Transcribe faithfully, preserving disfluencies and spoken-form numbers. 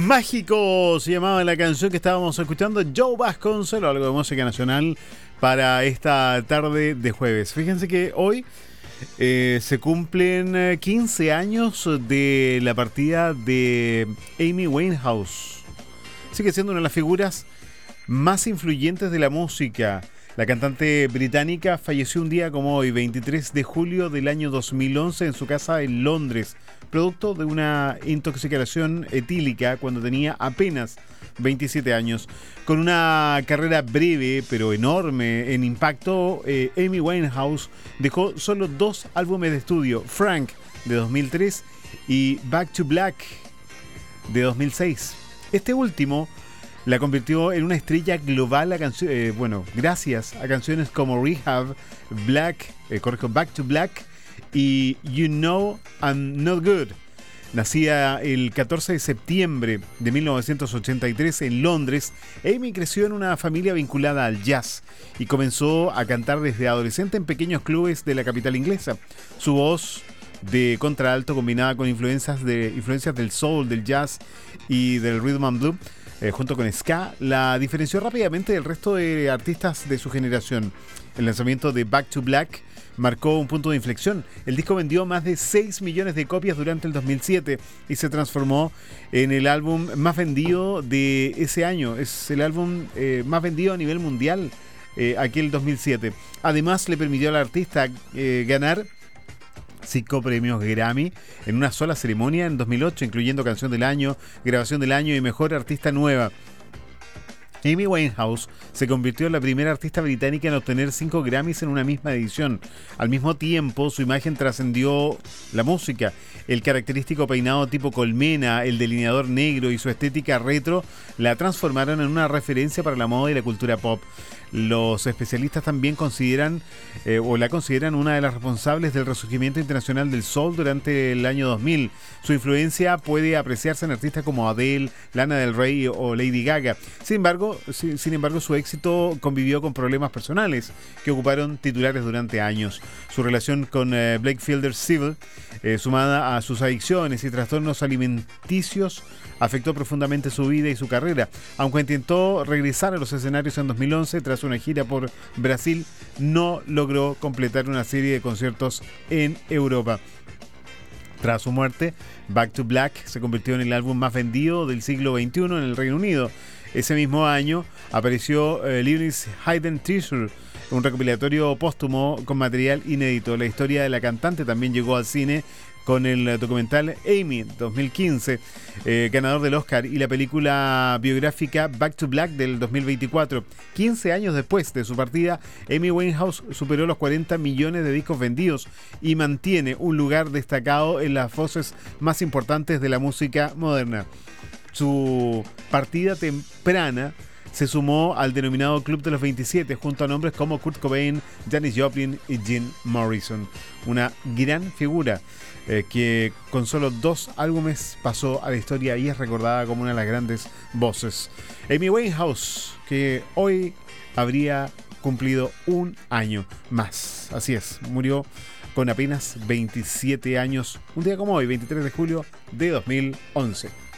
Mágico se llamaba la canción que estábamos escuchando, Joe Vasconcelos, algo de música nacional para esta tarde de jueves. Fíjense que hoy eh, se cumplen quince años de la partida de Amy Winehouse. Sigue siendo una de las figuras más influyentes de la música. La cantante británica falleció un día como hoy, veintitrés de julio del año dos mil once, en su casa en Londres, producto de una intoxicación etílica cuando tenía apenas veintisiete años. Con una carrera breve pero enorme en impacto, eh, Amy Winehouse dejó solo dos álbumes de estudio, Frank de dos mil tres y Back to Black de dos mil seis. Este último la convirtió en una estrella global a cancio- eh, bueno, gracias a canciones como Rehab, Black, eh, correcto, Back to Black y You Know I'm Not Good. Nacida el catorce de septiembre de mil novecientos ochenta y tres en Londres, Amy creció en una familia vinculada al jazz y comenzó a cantar desde adolescente en pequeños clubes de la capital inglesa. Su voz de contralto combinada con influencias, de, influencias del soul, del jazz y del rhythm and blues, Eh, junto con ska, la diferenció rápidamente del resto de artistas de su generación. El lanzamiento de Back to Black marcó un punto de inflexión. El disco vendió más de seis millones de copias durante el dos mil siete y se transformó en el álbum más vendido de ese año. Es el álbum eh, más vendido a nivel mundial, eh, aquel dos mil siete. Además, le permitió al artista eh, ganar cinco premios Grammy en una sola ceremonia en dos mil ocho, incluyendo Canción del Año, Grabación del Año y Mejor Artista Nueva. Amy Winehouse se convirtió en la primera artista británica en obtener cinco Grammys en una misma edición. Al mismo tiempo, su imagen trascendió la música. El característico peinado tipo colmena, el delineador negro y su estética retro la transformaron en una referencia para la moda y la cultura pop. Los especialistas también consideran eh, o la consideran una de las responsables del resurgimiento internacional del soul durante el año dos mil. Su influencia puede apreciarse en artistas como Adele, Lana Del Rey o Lady Gaga. Sin embargo, sin, sin embargo, su éxito convivió con problemas personales que ocuparon titulares durante años. Su relación con eh, Blake Fielder Civil, eh, sumada a sus adicciones y trastornos alimenticios, afectó profundamente su vida y su carrera. Aunque intentó regresar a los escenarios en dos mil once tras una gira por Brasil, no logró completar una serie de conciertos en Europa. Tras su muerte, Back to Black se convirtió en el álbum más vendido del siglo veintiuno en el Reino Unido. Ese mismo año apareció eh, Lewis Hidden Treasure, un recopilatorio póstumo con material inédito. La historia de la cantante también llegó al cine con el documental Amy, dos mil quince, eh, ganador del Oscar, y la película biográfica Back to Black del dos mil veinticuatro. quince años después de su partida, Amy Winehouse superó los cuarenta millones de discos vendidos y mantiene un lugar destacado en las voces más importantes de la música moderna. Su partida temprana se sumó al denominado Club de los veintisiete junto a nombres como Kurt Cobain, Janis Joplin y Jim Morrison. Una gran figura eh, que con solo dos álbumes pasó a la historia y es recordada como una de las grandes voces. Amy Winehouse, que hoy habría cumplido un año más. Así es, murió con apenas veintisiete años, un día como hoy, veintitrés de julio de dos mil once.